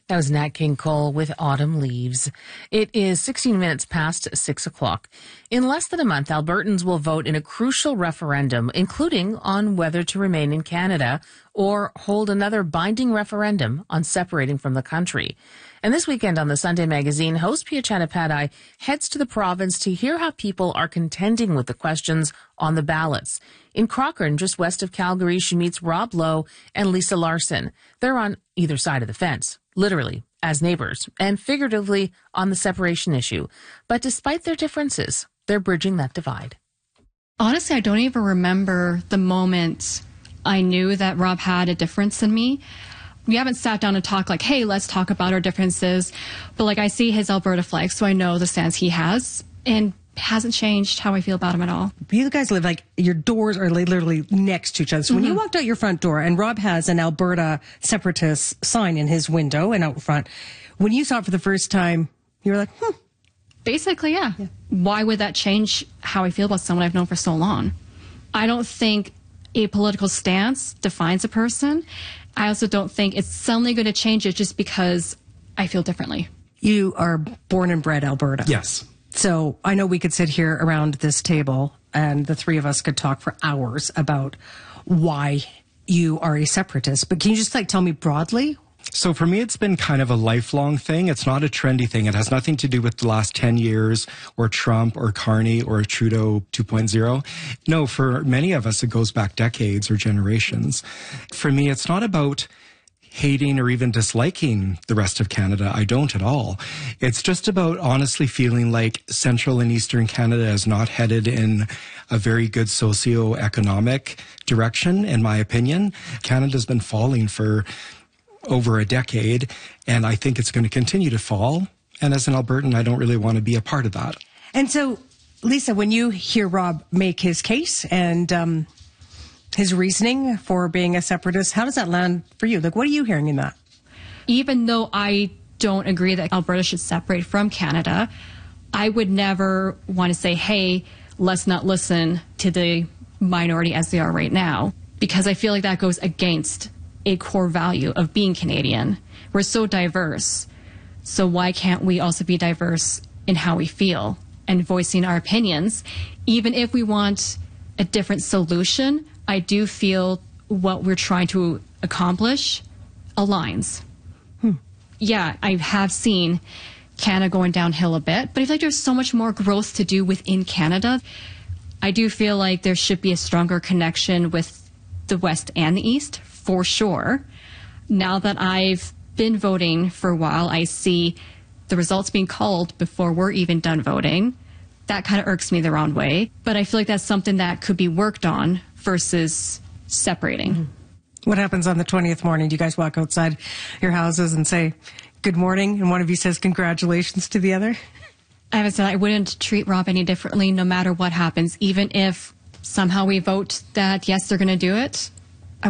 That was Nat King Cole with Autumn Leaves. It is 16 minutes past 6 o'clock. In less than a month, Albertans will vote in a crucial referendum, including on whether to remain in Canada or hold another binding referendum on separating from the country. And this weekend on the Sunday Magazine, host Pia Chanapadai heads to the province to hear how people are contending with the questions on the ballots. In Cochrane, just west of Calgary, she meets Rob Lowe and Lisa Larson. They're on either side of the fence, literally as neighbors, and figuratively on the separation issue. But despite their differences, they're bridging that divide. Honestly, I don't even remember the moment I knew that Rob had a difference in me. We haven't sat down and talked like, hey, let's talk about our differences. But like, I see his Alberta flag, so I know the stance he has, and hasn't changed how I feel about him at all. You guys live like your doors are literally next to each other. So when you walked out your front door and Rob has an Alberta separatist sign in his window and out front, when you saw it for the first time, you were like, Basically, yeah. Why would that change how I feel about someone I've known for so long? I don't think a political stance defines a person. I also don't think it's suddenly going to change it just because I feel differently. You are born and bred Alberta. Yes. So I know we could sit here around this table and the three of us could talk for hours about why you are a separatist. But can you just tell me broadly? So for me, it's been kind of a lifelong thing. It's not a trendy thing. It has nothing to do with the last 10 years or Trump or Carney or Trudeau 2.0. No, for many of us, it goes back decades or generations. For me, it's not about hating or even disliking the rest of Canada. I don't at all. It's just about honestly feeling like Central and Eastern Canada is not headed in a very good socio-economic direction, in my opinion. Canada's been falling for over a decade, and I think it's going to continue to fall. And as an Albertan, I don't really want to be a part of that. And so, Lisa, when you hear Rob make his case and his reasoning for being a separatist, how does that land for you? What are you hearing in that? Even though I don't agree that Alberta should separate from Canada, I would never want to say, hey, let's not listen to the minority as they are right now, because I feel like that goes against a core value of being Canadian. We're so diverse. So why can't we also be diverse in how we feel and voicing our opinions? Even if we want a different solution, I do feel what we're trying to accomplish aligns. Yeah, I have seen Canada going downhill a bit, but I feel like there's so much more growth to do within Canada. I do feel like there should be a stronger connection with the West and the East, for sure. Now that I've been voting for a while, I see the results being called before we're even done voting. That kind of irks me the wrong way. But I feel like that's something that could be worked on versus separating. What happens on the 20th morning? Do you guys walk outside your houses and say, good morning, and one of you says congratulations to the other? I haven't said I wouldn't treat Rob any differently no matter what happens. Even if somehow we vote that, yes, they're going to do it,